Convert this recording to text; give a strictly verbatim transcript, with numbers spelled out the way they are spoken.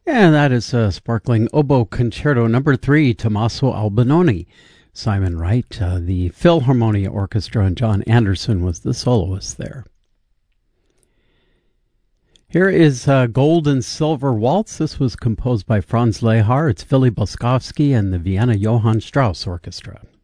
And that is a sparkling oboe concerto number three, Tommaso Albinoni. Simon Wright, uh, the Philharmonia Orchestra, and John Anderson was the soloist there. Here is uh, Gold and Silver Waltz. This was composed by Franz Lehár. It's Philly Boskovsky and the Vienna Johann Strauss Orchestra.